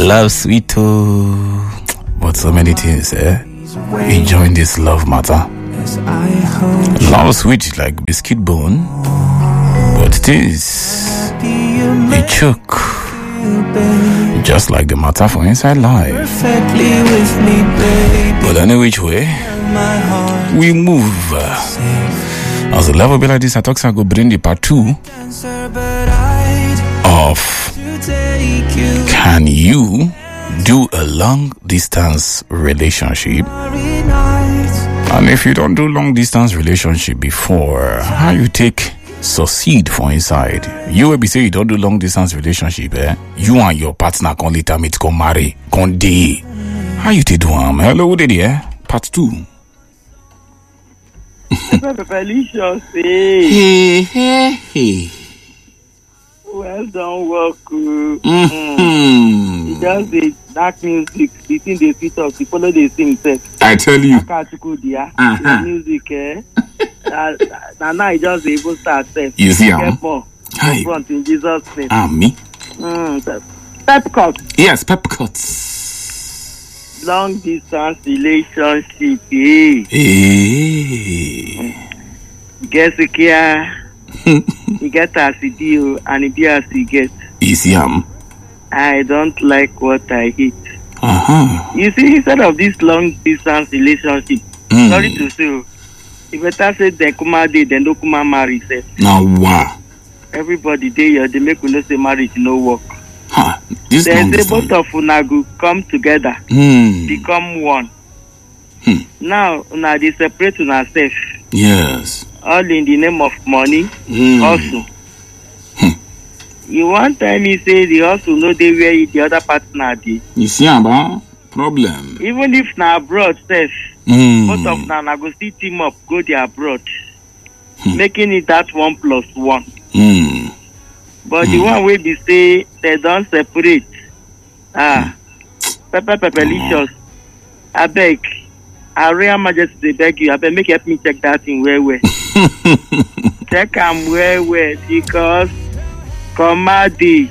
Love sweet too. But so many things, we join this love matter. Love sweet like biscuit bone. But this, it choke. Just like the matter for inside life. But any which way, we move. As the level be like this, I talk I go bring the part 2 of can you do a long distance relationship? And if you don't do long distance relationship before, how you take succeed for inside? You will be say you don't do long distance relationship, you and your partner can later meet, can marry, can date. How you take do hello, what did part 2. Felicious, Hey. Well done, work. It just the dark music, the thing they fit up, the follow they sing set. I tell you. The music, now it just able to start set. You see, Hi. Front in Jesus' name. Me. Pep cut. Yes, pep cuts. Long distance relationship. Get secure. You get as you do, and it be as you get. Easy, I don't like what I hate. You see, instead of this long distance relationship, sorry to say, you better say they come day, then don't come marry. Now, wow. Everybody there, they make no say marriage no work. This they say both of Unagu come together, become one. Now they separate on ourselves. Yes. All in the name of money. Also. You want time me say the also know they where the other partner did. You see about problem. Even if na abroad safe, both of them go still team up, go there abroad. Making it that 1+1. But the one way they say they don't separate. Pepperlicious. I beg. I real majesty beg you. I beg make help me check that thing where. Check them where because Comedy.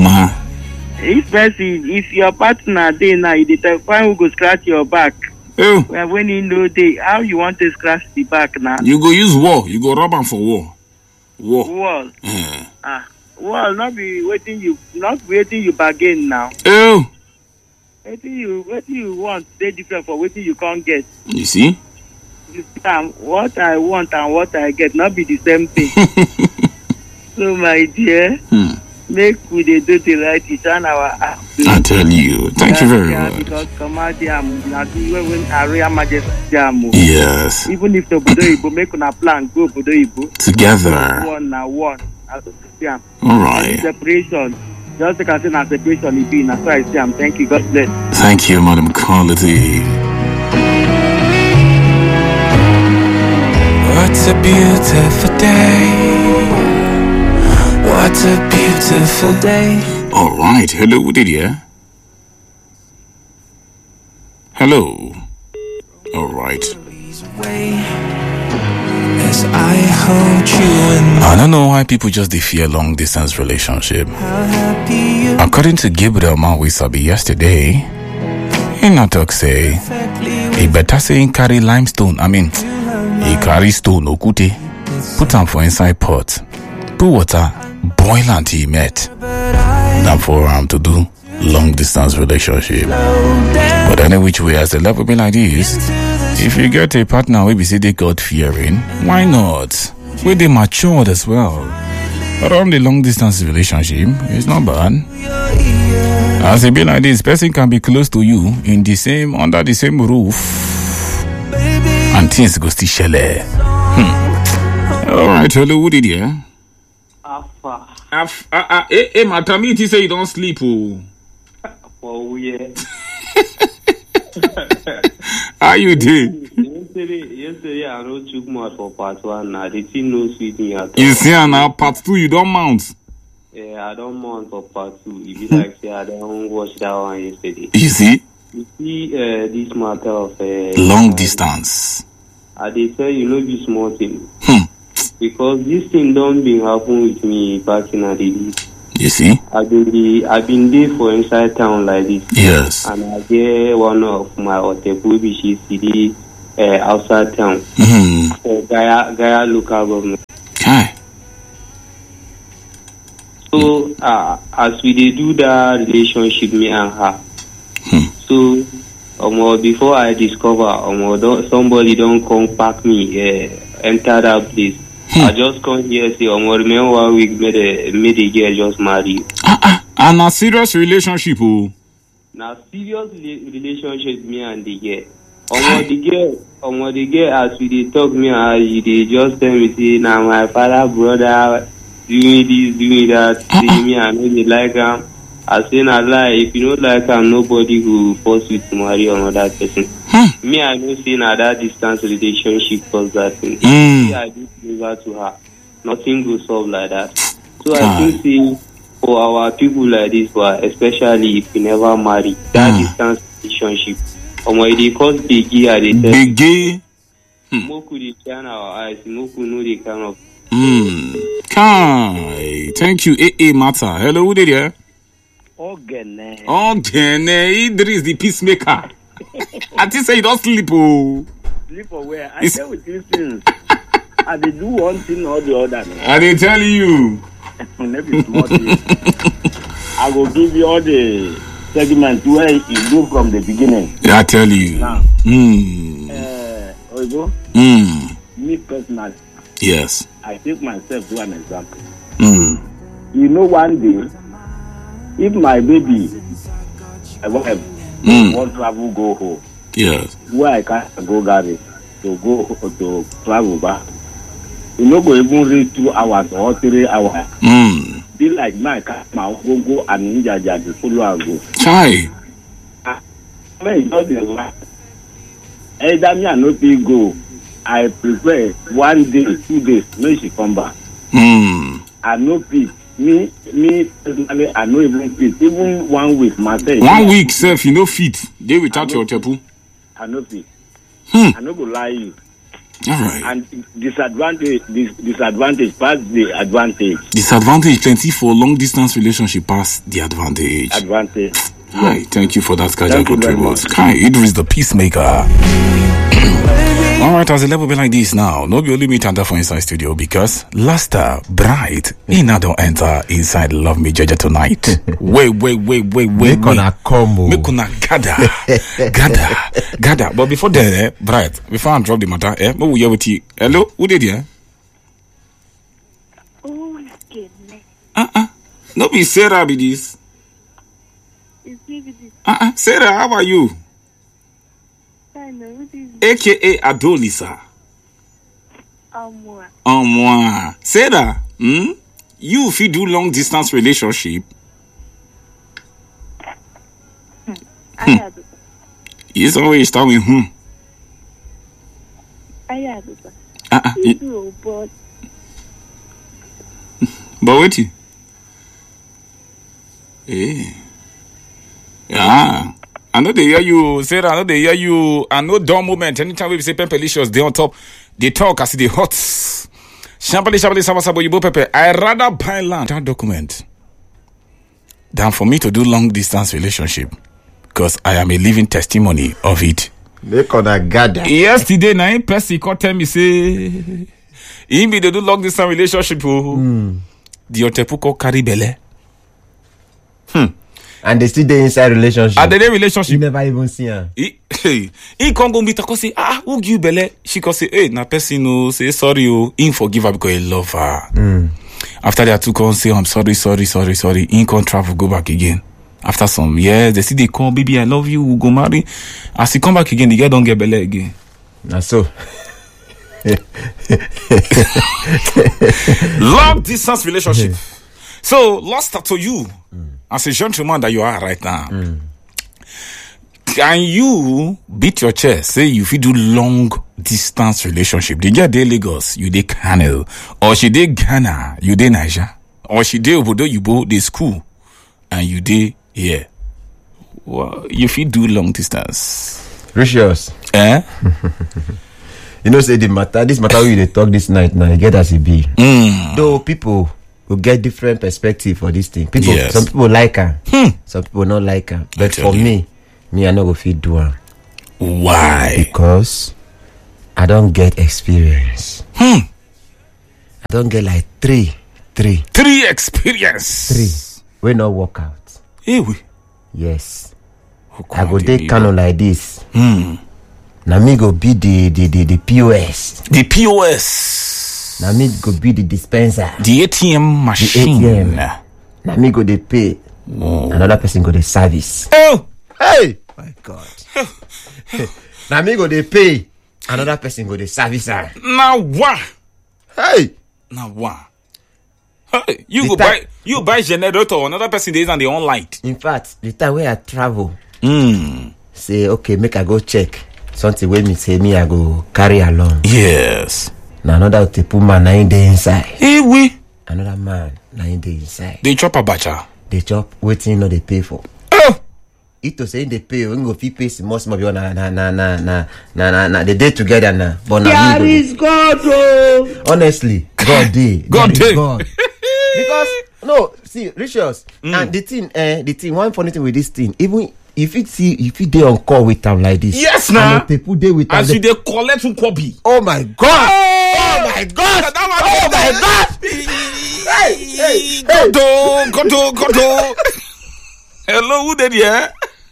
If your partner day now, you define who go scratch your back. Well, when you know how you want to scratch the back now. You go use war. You go rub them for war. Wall. Wall not be waiting you bargain now. Waiting you want they different for waiting you can't get. You see? What I want and what I get not be the same thing. So my dear, make we do the right return our I tell you. Thank you very much. Because comedy when area majesty jam. Yes. Even if the Bodo Ibo make a plan, go Bodo Ibo. Together. One. All right. Separation. Just like I said, separation it be. That's why I say thank you. God bless. Thank you, Madam Quality. What a beautiful day. What a beautiful day. All right. Hello, what did you? Hello. All right. I don't know why people just fear long distance relationship. According to Gabriel Mawisabi yesterday, he not talk say he better say he carry limestone. I mean, he carry stone okute, put them for inside pot, put water, boil until he met. Than for him to do long distance relationship. But any which way, as the level be like this, if you get a partner where we say they God fearing, why not? Where they matured as well. Around the long distance relationship, it's not bad. As it be like this, person can be close to you in the same under the same roof, and things go still shell. All right, hello, what did you? My tummy say you don't sleep. Oh yeah. How you doing? Yesterday I wrote too much for part 1. I didn't know sweet me at all. You see, now part 2 you don't mount. Yeah, I don't mount for part 2. If you like, say I don't watch that one yesterday. You see? You see, this matter of long distance. I did tell you, no be small thing. Because this thing don't been happen with me back in the day. You see? I've been there for inside town like this. Yes. And I get one of my Otepu, which is city outside town. Gaya local government. Okay. So as we do that relationship, me and her. So before I discover somebody don't come pack me enter that place. I just come here say remember 1 week made a girl just marry you. And a serious relationship, oh. Now serious relationship me and the girl. The girl as we dey talk me and they just tell me say now my father brother doing this, doing that, say me I know they like him. I say na lie, if you don't like him, nobody will force you to marry another person. Me, I know say na that distance relationship cause that thing. I do deliver to her. Nothing goes solve like that. So I think say for our people like this, but especially if you never marry, that distance relationship, they cause biggie at the time. Biggie. Moku dey turn our eyes. Moku know the kind of. Kai. Thank you. Mata. Hello, who did you? Ogene, Idris the peacemaker. I think say you don't sleep. Sleep or where? I stay with you since. I dey do one thing or the other. I dey tell you. Maybe small thing. I will give you all the segments where you do from the beginning. I tell you. Now, Oibo, me personally, yes, I take myself to an example. You know, one day, if my baby, I want to travel, go home. Yes. Where I can't go garage to go to travel back. You know, go even reach 2 hours or 3 hours. Be like my car, my go and ninja to follow and go. Chai. When just the life. Either me and no people go. I prefer 1 day, 2 days, no she come back. I no fit. Me personally, I no even fit. Even 1 week myself. 1 week, self, you no fit. They without your tepu. I no fit. I no go lie you. All right. And disadvantage pass the advantage. Disadvantage plenty for long distance relationship pass the advantage. Hi, thank you for that, Kaja contribute. Kai, Idris the peacemaker. All right, as a level be like this now, no be only me and for inside studio because Luster Bright Ina don't enter inside Love Me Jeje tonight. Wait. Make una gather. But before then, Bright, before I drop the matter, what will you with you? Hello, who did you? Oh, goodness. No be Sarah be this. Sarah, how are you? AKA Adolisa. Moi. Sarah, you if you do long distance relationship. It's always start with But wait. Yeah. I know they hear you, Sarah. I know they hear you. I know dumb moment. Anytime we say Pepelicious, they on top. They talk as they hot. Shambali, Sabo, Yibo Pepe. I rather buy land that document than for me to do long distance relationship. Because I am a living testimony of it. Make on a gather. Yesterday, na person called tell me say, he be they do long distance relationship. The Otepuko carry belle. And they still there inside relationship. Are they relationship? You never even see her. He can't go meet her say, who give you belle? She can say, hey, na person no say sorry, he forgive her because he love her. After that, two can say, I'm sorry. He can't travel, go back again. After some years, they see they come, baby, I love you, we'll go marry. As he come back again, the girl don't get belle again. That's so. Long distance relationship. So, let's start to you. As a gentleman that you are right now, can you beat your chest? Say if you do long distance relationship, they get Lagos, you dey Kano, or she dey Ghana, you dey Niger, or she dey Obodo Yubo, they school, and you dey here. Well, if you do long distance, Precious. You know, say this matter we they talk this night now. You get as it be. Though people we get different perspective for this thing. People, Yes. some people like her, some people not like her. But for me, I not go fit do her. Why? Because I don't get experience. I don't get like three experience. We not work out. Hey, we. Yes. Oh, I go God, take you canon like this. Now me go be the POS. The POS. Now me go be the dispenser. The ATM machine. ATM. Now me go they pay. Another person go the service. Oh. Hey, my God. Now me go they pay. Another person go the service. Now what? Hey. Now what? Hey, you buy generator. Another person there is on the online. In fact, the time where I travel, say okay, make I go check something. When me say me, I go carry along. Yes. Now another tepu man na in the inside. Hey, we. Another man na in the inside. They chop a bacha. They chop waiting no they pay for. Oh. It to say they pay. We go fit pay some more na the day together na. But now There is God, oh. honestly, God day. God day. Because no, see, Ricious, and the thing, one funny thing with this thing, even if you day on call with them like this, Yes, now. and they put day with them, As you they collect from Kobe. oh my God, oh my God, oh my God, hey, Godo. Hello, who there? Yeah?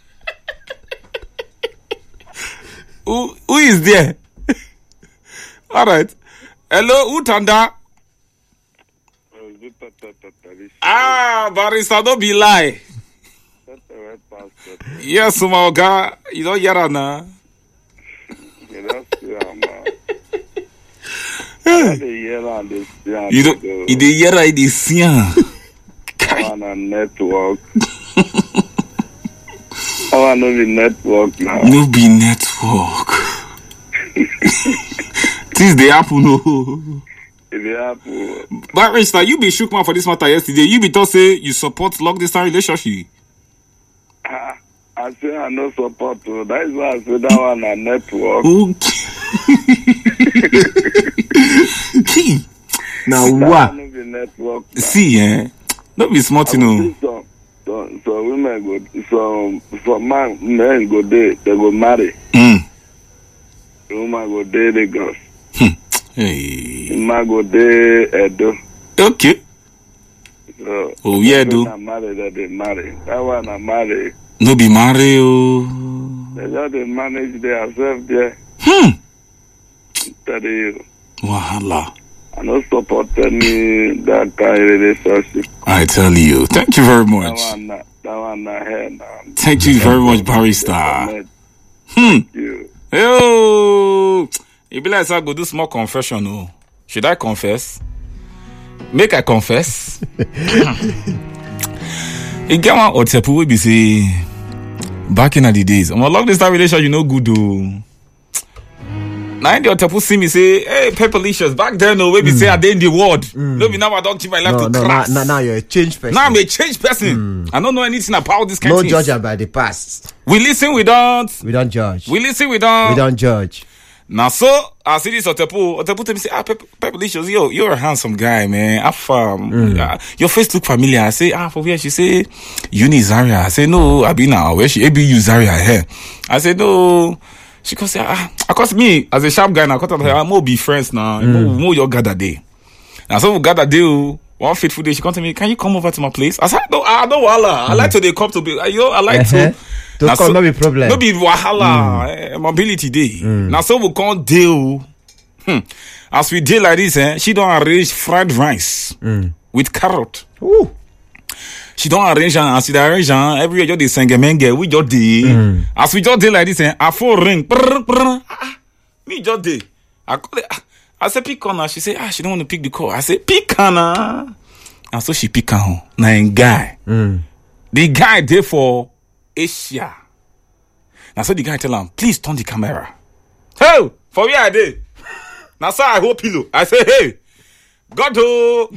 Who is there? All right. Hello, who tanda? Barista, don't be lie. Yes, my guy. You don't hear her now. You don't. You dey hear her. You dey see her. On a network. Oh, I know the network now. No be network. Things dey happen, no. Barrister, you be shook man for this matter yesterday. You be told say you support long distance relationship. I say I no support. That is why I say that one a network. Okay. now what? Network. See, don't be smart, you know. So women go, some men go there, they go marry. The woman go there, they go. Hey. The man go there, Edo. Okay. So, oh yeah, do. Marry that they marry. That one I marry. No be marry, oh. They just they manage themselves there. Tell you. Wahala. I don't support any that kind of relationship. I tell you. Thank you very much. That one not here now. Thank you very much, Barrister. You. Yo. It be like I go do small confession, oh. Should I confess? Make I confess? It get one Otepu will be say back in the days. I'm a long distance relationship, you know, good though. Now the Otepu see me say, hey, Pepperlicious, back then, no, we say I dey in the world. No, be now I don't keep my life to crash. Now you're a changed person. Now I'm a changed person. I don't know anything about this kind of no things. judge about the past. We listen, we don't. We don't judge. We listen, we don't. We don't judge. Now, so I see this Otepu tell me say, Pepperlicious, yo, you're a handsome guy, man. Your face look familiar. I say, for where? She say, Uni Zaria. I say, no, I be now. Where she ABU Zaria here? I say, no. She can say, cause me as a sharp guy now, I'm more be friends now. More your gather day. Now, so we gather day. One fateful day, she come to me, can you come over to my place? I said, no, I don't wahala. I like to they come to be, I like to. To come, no be problem. No be wahala. Mobility day. Now, so we can't deal. As we deal like this, she don't arrange fried rice with carrot. Ooh. She don't arrange and as she arrange every year just dey senge we just dey. As we just dey like this, her phone ring. Me just dey. I call it. I say pick on her. She say she don't want to pick the call. I say pick on her. And so she pick on her. Now a guy. The guy there for Asia. Now so the guy tell him, please turn the camera. Hey, for where I dey? Now so I hold pillow. I say hey, Godo.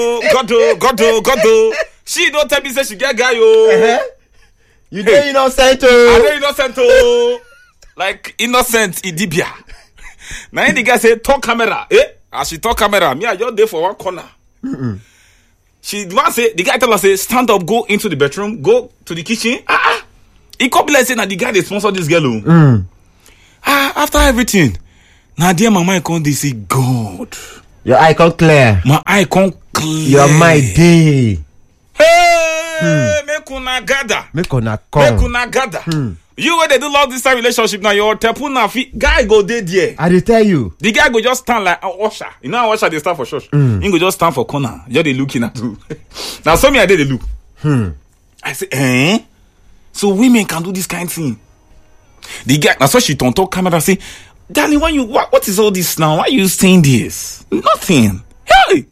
She don't tell me say she get guy yo. You dey innocent I dey innocent like innocent Idibia. Now the guy say talk camera. As she talk camera, me I just there for one corner. the guy tell her, say, stand up, go into the bedroom, go to the kitchen. He come be like saying that the guy they sponsor this girl. After everything, now dear my mind can't say, God. Your eye can't clear. My eye can't clear. Your mind day. Hey, make una gather. Make una come. Make una gather. You where they do love this time relationship now, your tepuna guy go there. I dey tell you. The guy go just stand like an usher. You know how usher they stand for church? He go just stand for corner. Just they looking at you. Now some me I did they look. I say, so women can do this kind of thing. The guy, that's why she don't talk camera say, darling, what is all this now? Why are you saying this? Nothing. Hey!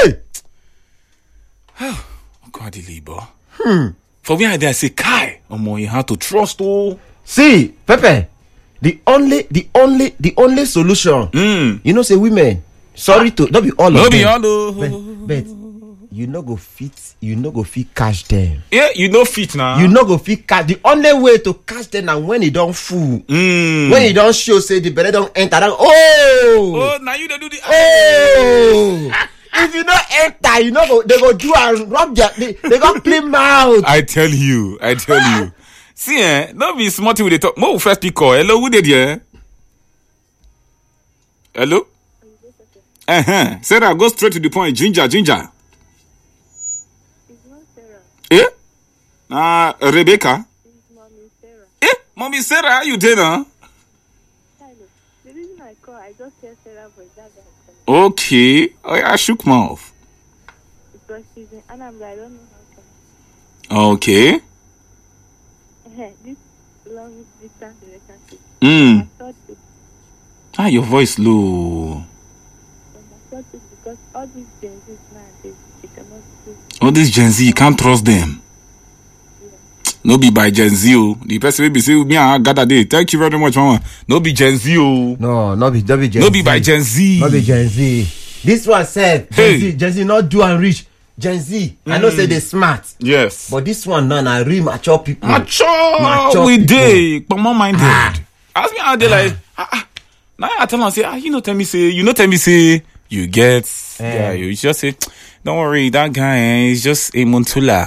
Oh God, the labor. For me, I say, Kai, you have to trust. See, Pepe, the only solution. You know, say women. Sorry to not be all of them. But you no go fit catch them. Yeah, you no fit now. You no go fit catch. The only way to catch them now when you don't fool. When you don't show, say the belly don't enter. Now you don't do the. If you don't enter, you know they go do and rub they go clean mouth. I tell you. See, don't be smarty with the talk. More first pick call. Hello, who did you? Hello. Sarah, go straight to the point. Ginger. It's not Sarah. Rebecca. It's Mommy Eh, Sarah. Mommy Sarah, how you doing, huh? The reason I call, I just hear Sarah voice. That's why I'm calling. Okay. I shook mouth. Because she's in Anambra, I don't know how to. Okay. This long distance relationship. I thought it. Your voice low. I thought it because all these Gen Z's nowadays, they cannot do. All this Gen Z, you can't trust them. No be by Gen Z. The person will be saying, me, I got that day. Thank you very much, mama. No be Gen Z. No, be Gen Z. No be by Gen Z. No be Gen Z. This one said, Gen Z not do and reach. Gen Z, I know say they smart. Yes. But this one, now real mature people. Mature we day. But more minded. Ask me how they like, now I tell them, say, you know, tell me, say, you get, yeah, you just say, don't worry, that guy is just a Montula.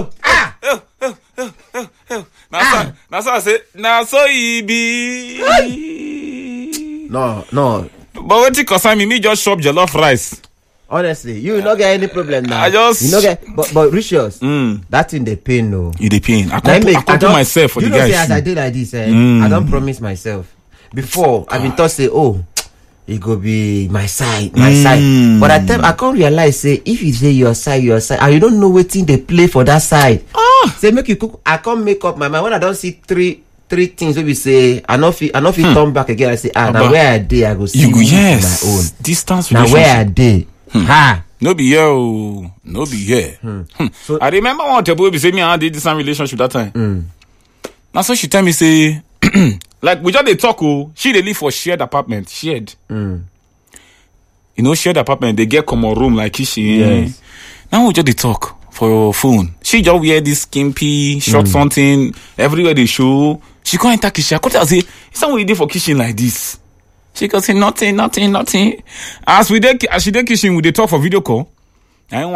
Now so I say, now so he be. No. But what you concern me just shop jollof rice. Honestly, you not get any problem now. I just you not get, but Ricious, that in the pain, no. You the pain. I can't put myself for the guys. You know, say as I did like this, I don't promise myself. Before I've been taught say, it go be my side. But at time I can't realize say if you say your side, and you don't know what thing they play for that side. Say make you cook. I can't make up my mind when I don't see three things. Maybe say I know if turn back again. I say now where I dey I go see you go my own distance. Now where I dey. No be here. So I remember one table be say me and I did this relationship that time. Now so she tell me say like we just dey talk she dey live for shared apartment. Shared. You know shared apartment they get common room like kitchen. Yes. Now we just dey talk for phone. She just wear this skimpy short something everywhere they show. She can't enter kitchen. I could tell say someone dey for kitchen like this. She can say nothing. As she dey kitchen, we dey talk for video call.